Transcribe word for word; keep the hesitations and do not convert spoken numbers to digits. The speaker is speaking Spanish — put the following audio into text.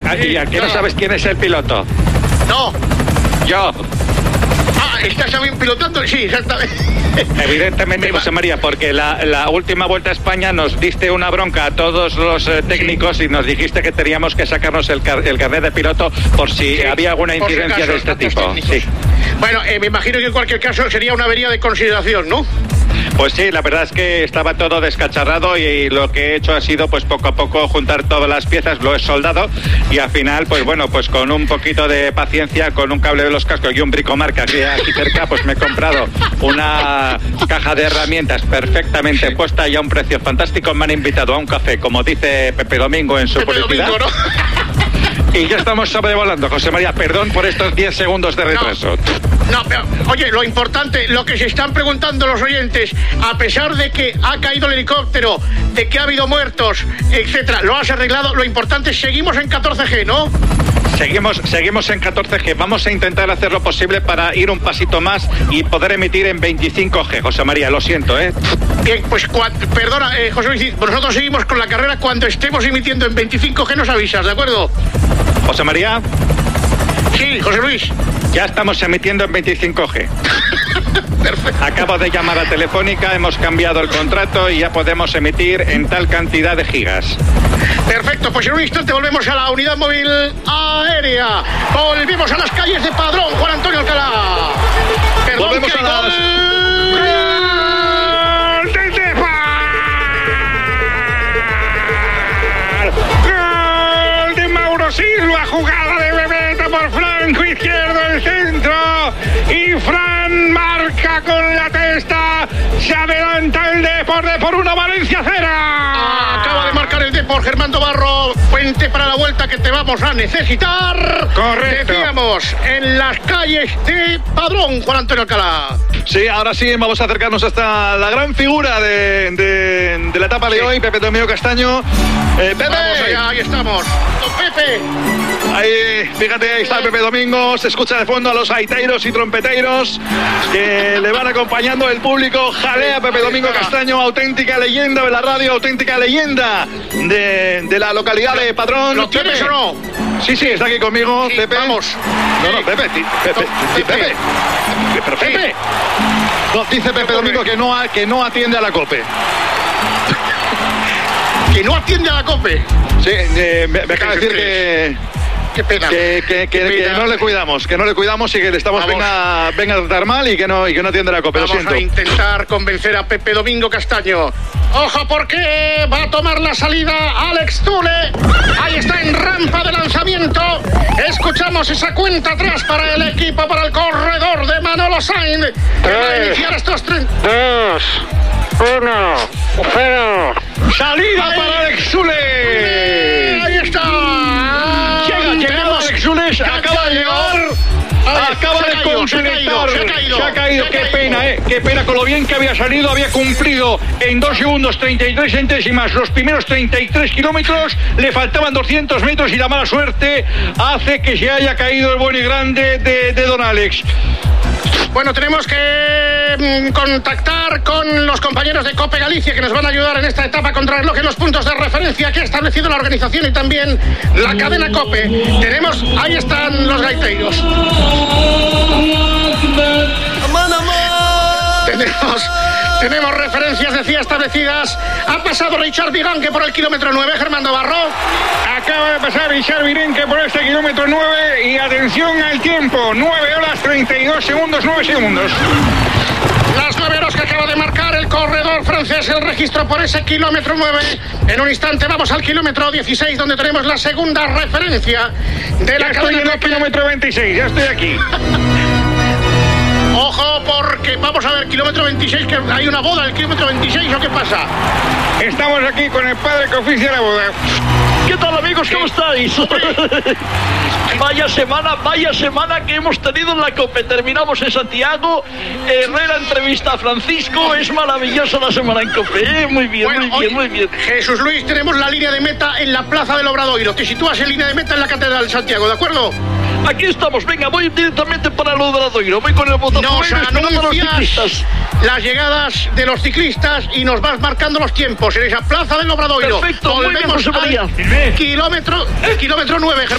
¿Y a qué no sabes quién es el piloto? No. Yo. Ah, ¿estás también pilotando? Sí, exactamente. Evidentemente, José María, porque la, la última Vuelta a España nos diste una bronca a todos los eh, técnicos sí. y nos dijiste que teníamos que sacarnos el, car el carnet de piloto por si sí, había alguna incidencia si acaso, de este tipo. Sí. Bueno, eh, me imagino que en cualquier caso sería una avería de consideración, ¿no? Pues sí, la verdad es que estaba todo descacharrado y lo que he hecho ha sido pues poco a poco juntar todas las piezas, lo he soldado y al final pues bueno, pues con un poquito de paciencia, con un cable de los cascos y un bricomarca aquí, aquí cerca, pues me he comprado una caja de herramientas perfectamente puesta y a un precio fantástico. Me han invitado a un café, como dice Pepe Domingo en su Pepe publicidad. Domingo, ¿no? Y ya estamos sobrevolando, José María, perdón por estos diez segundos de retraso. No, no, pero, oye, lo importante, lo que se están preguntando los oyentes, a pesar de que ha caído el helicóptero, de que ha habido muertos, etcétera, lo has arreglado, lo importante es seguimos en catorce G, ¿no? Seguimos, seguimos en catorce G. Vamos a intentar hacer lo posible para ir un pasito más y poder emitir en veinticinco G, José María, lo siento, ¿eh? Bien, pues perdona, eh, José Luis, nosotros seguimos con la carrera. Cuando estemos emitiendo en veinticinco G nos avisas, ¿de acuerdo? José María. Sí, José Luis. Ya estamos emitiendo en veinticinco G. Perfecto. Acabo de llamar a Telefónica, hemos cambiado el contrato y ya podemos emitir en tal cantidad de gigas. Perfecto, pues en un instante volvemos a la unidad móvil aérea. Volvemos a las calles de Padrón, Juan Antonio Alcalá. Perdón, volvemos a las... ¡Gol de Depar! ¡Gol de Mauro Silva! Jugada de Bebeto por flanco izquierdo, el centro. Y Fran marca con la testa. Se adelanta el Deporte por una Valencia cera. Ah, acaba de marcar el Depor, Germán Barro. Puente para la vuelta que te vamos a necesitar. Correcto. Decíamos, en las calles de Padrón, Juan Antonio Alcalá. Sí, ahora sí, vamos a acercarnos hasta la gran figura de, de, de la etapa de sí. hoy, Pepe Domingo Castaño. Eh, Pepe. Vamos allá, ahí estamos. Don Pepe. Ahí, fíjate, ahí está Pepe Domingo, se escucha de fondo a los gaiteiros y trompeteiros que le van acompañando, el público jalea a Pepe Domingo Castaño, auténtica leyenda de la radio, auténtica leyenda de, de la localidad de Padrón. ¿Lo tienes o no? Sí, sí, está aquí conmigo, sí, Pepe. Vamos. No, no, Pepe, Pepe, Pepe, Pepe. Pepe. Pero Pepe. No, dice Pepe Domingo que no, que no atiende a la COPE. ¿Que no atiende a la COPE? Sí, eh, me, me acaba de decir que... Qué pena. Que, que, que, Qué pena. que no le cuidamos, que no le cuidamos y que le estamos venga, venga a tratar mal y que no, y que no atiende la COPE. Vamos a intentar convencer a Pepe Domingo Castaño. Ojo, porque va a tomar la salida Alex Zule. Ahí está en rampa de lanzamiento. Escuchamos esa cuenta atrás para el equipo, para el corredor de Manolo Sainz. Que va a iniciar estos tres. Dos, uno, cero. Salida ahí para Alex Zule. Ahí está. Llega, llegamos. Alex Zule acaba de llegar. Acaba de conectar. Se ha caído. Se ha caído. Qué pena, eh. Qué pena. Con lo bien que había salido, había cumplido en dos segundos treinta y tres centésimas los primeros treinta y tres kilómetros. Le faltaban doscientos metros y la mala suerte hace que se haya caído el bueno y grande de, de don Alex. Bueno, tenemos que mm, contactar con los compañeros de COPE Galicia que nos van a ayudar en esta etapa contrarreloj en los puntos de referencia que ha establecido la organización y también la cadena COPE. Tenemos, ahí están los gaiteiros. Tenemos, tenemos referencias, decía, establecidas. Ha pasado Richard Viganque por el kilómetro nueve, Germán Barro. Acaba de pasar Richard Viganque por este kilómetro nueve y atención al tiempo, nueve horas treinta y dos segundos, nueve segundos. Las nueve horas que acaba de marcar el corredor francés, el registro por ese kilómetro nueve. En un instante vamos al kilómetro dieciséis, donde tenemos la segunda referencia de la ya estoy en el kilómetro veintiséis, ya estoy aquí. Ojo, porque vamos a ver, kilómetro veintiséis, que hay una boda, el kilómetro veintiséis, ¿o qué pasa? Estamos aquí con el padre que oficia la boda. ¿Qué tal, amigos? ¿Cómo estáis? Vaya semana, vaya semana que hemos tenido en la COPE. Terminamos en Santiago. Herrera entrevista a Francisco. Es maravillosa la semana en COPE. ¿eh? Muy bien, bueno, muy bien, hoy, muy bien. Jesús Luis, tenemos la línea de meta en la Plaza del Obradoiro. Te sitúas en línea de meta en la Catedral de Santiago, ¿de acuerdo? Aquí estamos, venga, voy directamente para el Obradoiro. Voy con el botafumeiro esperando a los ciclistas. Las llegadas de los ciclistas y nos vas marcando los tiempos en esa Plaza del Obradoiro. Perfecto, volvemos muy bien, José María. al kilómetro, el kilómetro nueve.